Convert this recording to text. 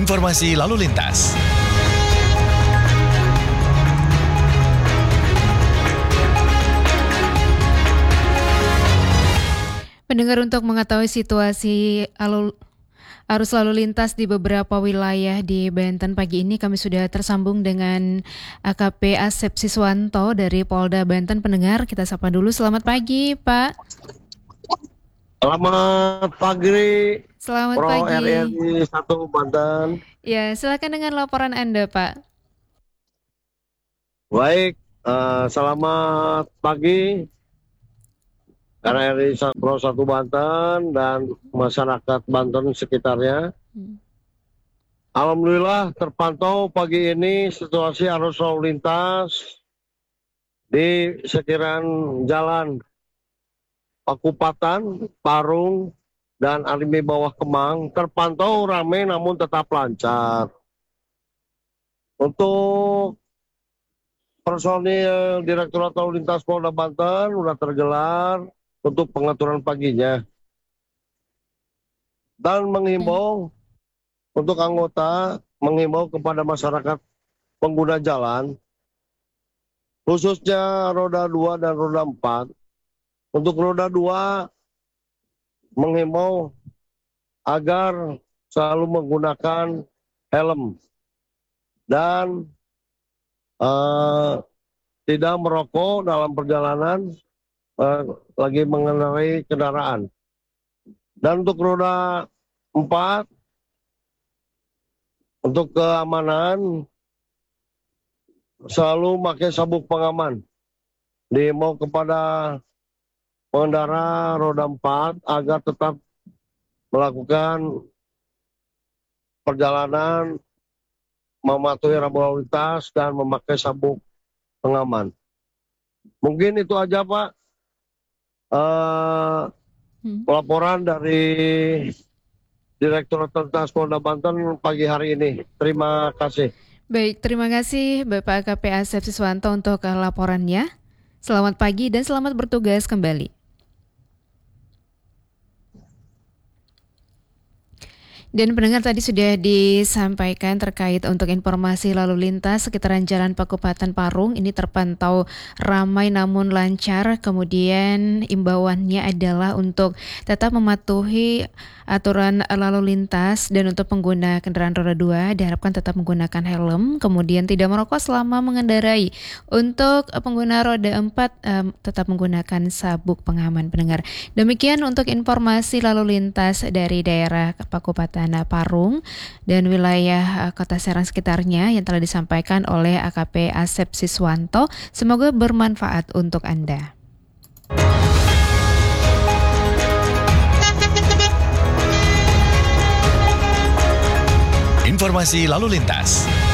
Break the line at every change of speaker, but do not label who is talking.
Informasi lalu lintas.
Pendengar, untuk mengetahui situasi arus lalu lintas di beberapa wilayah di Banten pagi ini, kami sudah tersambung dengan AKP Asep Siswanto dari Polda Banten. Pendengar, kita sapa dulu. Selamat pagi, Pak.
Selamat pagi.
Selamat
Pro
pagi.
RRI 1 Banten.
Ya, silakan dengan laporan Anda, Pak.
Baik, selamat pagi RRI Pro 1 Banten dan masyarakat Banten sekitarnya. Alhamdulillah terpantau pagi ini situasi arus lalu lintas di sekitaran jalan Pakupatan, Parung, dan Arimbi Bawah Kemang terpantau ramai namun tetap lancar. Untuk personil Direktorat Lalu Lintas Polda Banten sudah tergelar untuk pengaturan paginya. Dan menghimbau untuk anggota, menghimbau kepada masyarakat pengguna jalan, khususnya roda 2 dan roda 4. Untuk roda 2, menghimbau agar selalu menggunakan helm dan tidak merokok dalam perjalanan lagi mengendarai kendaraan. Dan untuk roda 4, untuk keamanan selalu pakai sabuk pengaman. Dihimbau kepada pengendara roda 4 agar tetap melakukan perjalanan mematuhi rambu lalu lintas dan memakai sabuk pengaman. Mungkin itu aja, Pak. Laporan dari Direktorat Lalu Lintas Polda Banten pagi hari ini. Terima kasih.
Baik, terima kasih Bapak AKP Asep Siswanto untuk laporannya. Selamat pagi dan selamat bertugas kembali. Dan pendengar, tadi sudah disampaikan terkait untuk informasi lalu lintas sekitaran Jalan Pakupatan Parung. Ini terpantau ramai namun lancar. Kemudian imbauannya adalah untuk tetap mematuhi aturan lalu lintas, dan untuk pengguna kendaraan roda 2 diharapkan tetap menggunakan helm, kemudian tidak merokok selama mengendarai. Untuk pengguna roda 4 tetap menggunakan sabuk pengaman, pendengar. Demikian untuk informasi lalu lintas dari daerah Pakupatan Parung dan wilayah Kota Serang sekitarnya yang telah disampaikan oleh AKP Asep Siswanto. Semoga bermanfaat untuk Anda.
Informasi lalu lintas.